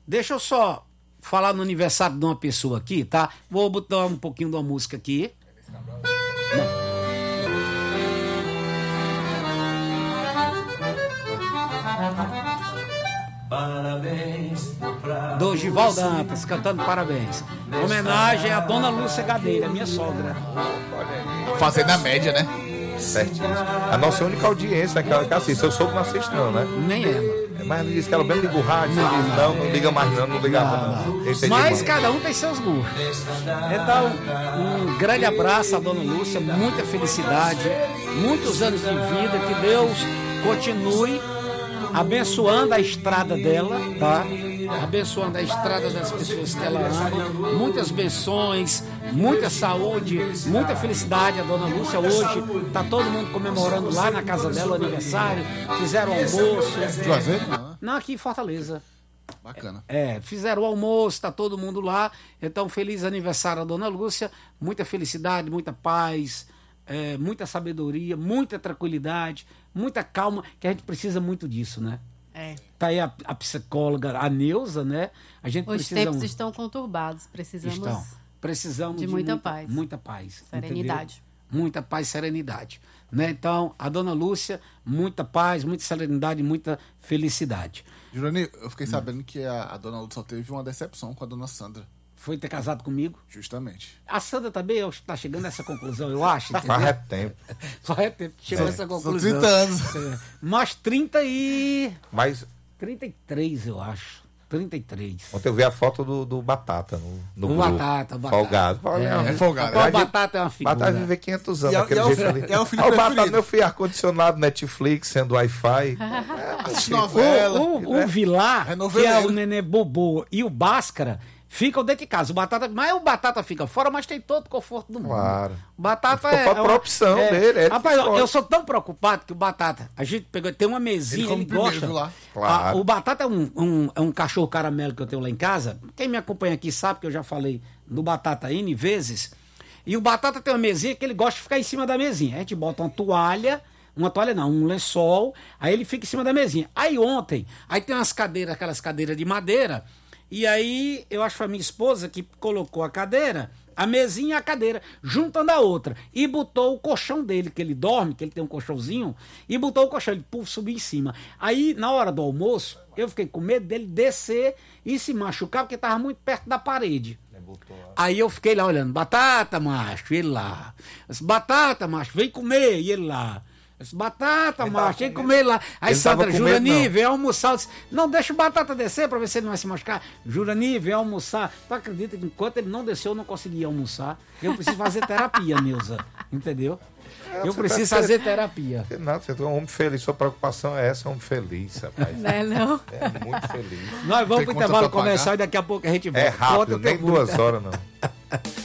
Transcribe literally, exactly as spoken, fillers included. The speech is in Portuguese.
Deixa eu só falar no aniversário de uma pessoa aqui, tá? Vou botar um pouquinho de uma música aqui. Não. Parabéns pra Dorival Dantas, cantando parabéns. Homenagem à dona Lúcia Gadeira, minha sogra. Fazendo a média, né? Certinho. A nossa única audiência é aquela que assiste. Eu soube não assiste não, né? Nem ela. Mas ela disse que ela bem liga o rádio. Não, Não, não, não liga mais não, não ligava não. não. não. Mas cada um tem seus gostos. Então, um grande abraço à dona Lúcia, muita felicidade, muitos anos de vida, que Deus continue abençoando a estrada dela, tá? Abençoando a estrada das pessoas que ela ama. Muitas benções, muita saúde, muita felicidade a dona Lúcia. Hoje tá todo mundo comemorando lá na casa dela o aniversário. Fizeram almoço. Juazeiro? Não, aqui em Fortaleza. Bacana. É, fizeram o almoço, tá todo mundo lá. Então, feliz aniversário a dona Lúcia. Muita felicidade, muita paz, é, muita sabedoria, muita tranquilidade, muita calma, que a gente precisa muito disso, né? É. Tá aí a, a psicóloga, a Neuza, né? A gente Os precisa... tempos estão conturbados, precisamos Estão. Precisamos de de, muita muita paz. Muita paz. Serenidade. Entendeu? Muita paz e serenidade. Né? Então, a dona Lúcia, muita paz, muita serenidade e muita felicidade. Jurani, eu fiquei sabendo que a, a dona Lúcia só teve uma decepção com a dona Sandra. Foi ter casado comigo? Justamente. A Sandra também está chegando a essa conclusão, eu acho. Entendeu? Faz tempo. Faz tempo que chegou a É. essa São conclusão. trinta anos. É. Mas trinta e... Mas trinta e três, eu acho. trinta e três. ontem eu vi a foto do, do Batata no, no O grupo. Batata, o Batata. Folgado. Falei, É, não, é folgado. Rapaz, A o gente- Batata é uma figura. Batata viver quinhentos anos E é- daquele e é o jeito fi- ali. é o filho Ó, Batata, preferido. meu filho, ar-condicionado, Netflix, sendo Wi-Fi. Assiste O, novela. o, o Vilar, É que noveleiro. é o Nenê Bobô, e o Bhaskara ficam dentro de casa. O Batata, mas o Batata fica fora, mas tem todo o conforto do mundo. Claro. O Batata Ficou é... fora por é- opção dele, ele Rapaz, que eu, escolhe. eu sou tão preocupado que o Batata, a gente pegou, tem uma mesinha, Ele ele, come primeiro, gosta. viu lá? Claro. Ah, o Batata é um, um, é um cachorro caramelo que eu tenho lá em casa. Quem me acompanha aqui sabe que eu já falei do Batata N vezes. E o Batata tem uma mesinha que ele gosta de ficar em cima da mesinha. A gente bota uma toalha, uma toalha não, um lençol, aí ele fica em cima da mesinha. Aí ontem, aí tem umas cadeiras, aquelas cadeiras de madeira, e aí eu acho que foi a minha esposa que colocou a cadeira, a mesinha e a cadeira, juntando a outra, e botou o colchão dele, que ele dorme, que ele tem um colchãozinho, e botou o colchão, ele puf, subiu em cima. Aí, na hora do almoço, eu fiquei com medo dele descer e se machucar, porque estava muito perto da parede. Aí eu fiquei lá olhando, Batata, macho, ele lá. Eu disse, Batata, macho, vem comer, e ele lá. Eu disse, Batata, macho, vem comer lá. Aí Ele tava Sandra, com medo, Jurani, não. vem almoçar. Eu disse, não, deixa o Batata descer pra ver se ele não vai se machucar. Jurani, vem almoçar. Tu acredita que enquanto ele não desceu, eu não conseguia almoçar? Eu preciso fazer terapia, Neuza, entendeu? Eu você preciso tá- fazer terapia. Não, você é um homem feliz, sua preocupação é essa, um homem feliz, rapaz. Não é não? É muito feliz. Nós vamos Tem pro conta intervalo pra pagar? comercial e daqui a pouco a gente volta. É rápido, Conta, tem nem duas muita. horas não.